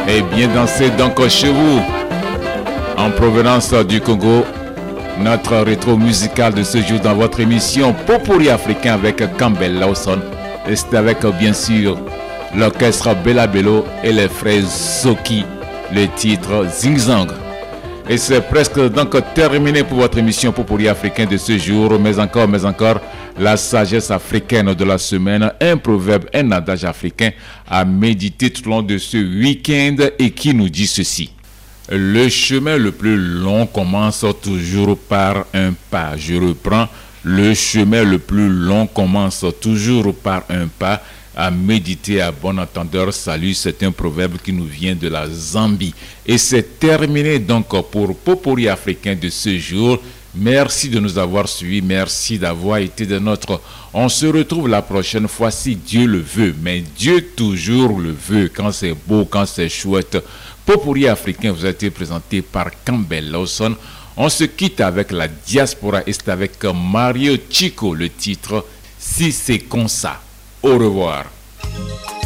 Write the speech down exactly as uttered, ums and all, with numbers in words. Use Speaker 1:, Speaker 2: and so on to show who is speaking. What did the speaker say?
Speaker 1: et bien danser donc chez vous. En provenance du Congo, notre rétro musical de ce jour dans votre émission Popori africain avec Campbell Lawson. Et c'est avec bien sûr l'orchestre Bella Bello et les frères Zoki, le titre Zing Zang. Et c'est presque donc terminé pour votre émission Popori africain de ce jour. Mais encore, mais encore, la sagesse africaine de la semaine, un proverbe, un adage africain à méditer tout au long de ce week-end et qui nous dit ceci. Le chemin le plus long commence toujours par un pas. Je reprends, le chemin le plus long commence toujours par un pas. À méditer à bon entendeur. Salut, c'est un proverbe qui nous vient de la Zambie. Et c'est terminé donc pour Popori africain de ce jour. Merci de nous avoir suivis. Merci d'avoir été de notre. On se retrouve la prochaine fois si Dieu le veut. Mais Dieu toujours le veut. Quand c'est beau, quand c'est chouette. Popori africain vous a été présenté par Campbell Lawson. On se quitte avec la diaspora et c'est avec Mario Chico le titre Si c'est comme ça. Au revoir.